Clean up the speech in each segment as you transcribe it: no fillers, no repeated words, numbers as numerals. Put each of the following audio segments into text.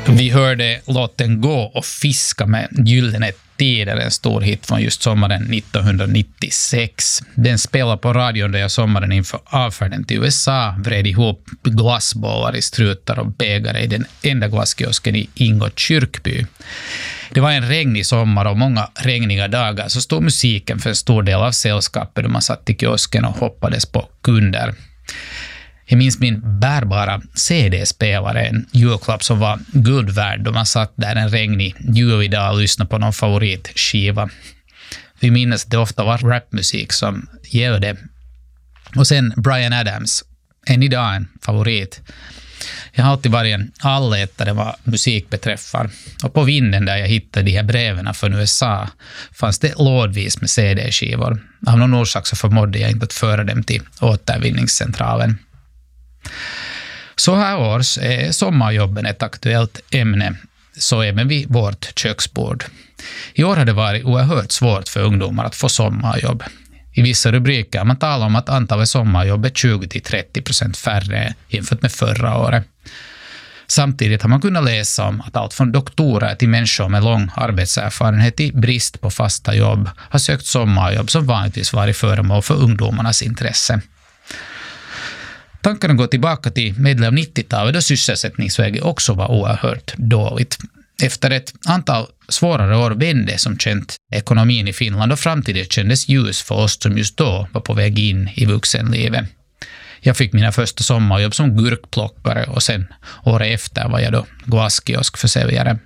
Vi hörde låten Gå och fiska med Gyllene Tider, en stor hit från just sommaren 1996. Den spelar på radion där jag sommaren inför avfärden till USA vred ihop glassbollar i strutar och bägare i den enda glasskiosken i Ingo kyrkby. Det var en regnig sommar och många regniga dagar så stod musiken för en stor del av sällskapet då man satt i kiosken och hoppades på kunder. Jag minns min bärbara CD-spelare, en julklapp som var guld värd då man satt där en regnig julidag och lyssnade på någon favoritskiva. Vi minns att det ofta var rapmusik som gällde. Och sen Bryan Adams, än idag en favorit. Jag har alltid varit en allätare vad musik beträffar. Och på vinden där jag hittade de här breven från USA fanns det lådvis med CD-skivor. Av någon orsak så förmådde jag inte att föra dem till återvinningscentralen. Så här års är sommarjobben ett aktuellt ämne, så även vid vårt köksbord. I år har det varit oerhört svårt för ungdomar att få sommarjobb. I vissa rubriker man talar om att antalet sommarjobb är 20-30% färre jämfört med förra året. Samtidigt har man kunnat läsa om att allt från doktorer till människor med lång arbetserfarenhet i brist på fasta jobb har sökt sommarjobb som vanligtvis varit föremål för ungdomarnas intresse. Tankarna går tillbaka till medel av 90-talet då sysselsättningsläget också var oerhört dåligt. Efter ett antal svårare år vände som känt ekonomin i Finland och framtiden kändes ljus för oss som just då var på väg in i vuxenlivet. Jag fick mina första sommarjobb som gurkplockare och sen året efter var jag då glasskioskförsäljare.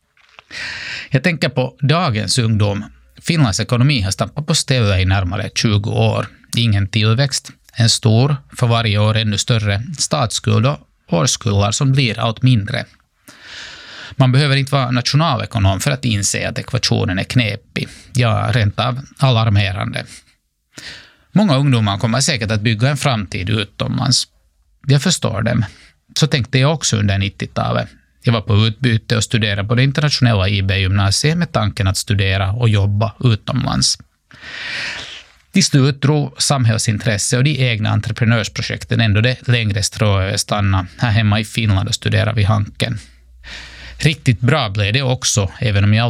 Jag tänker på dagens ungdom. Finlands ekonomi har stampat på ställe i närmare 20 år. Ingen tillväxt. En stor, för varje år ännu större, statsskuld och årskullar som blir allt mindre. Man behöver inte vara nationalekonom för att inse att ekvationen är knepig, ja rent av alarmerande. Många ungdomar kommer säkert att bygga en framtid utomlands. Jag förstår dem. Så tänkte jag också under 90-talet. Jag var på utbyte och studerade på det internationella IB-gymnasiet med tanken att studera och jobba utomlands. Till slut drog samhällsintresse och de egna entreprenörsprojekten ändå det längre strået stanna här hemma i Finland och studera vid Hanken. Riktigt bra blev det också, även om jag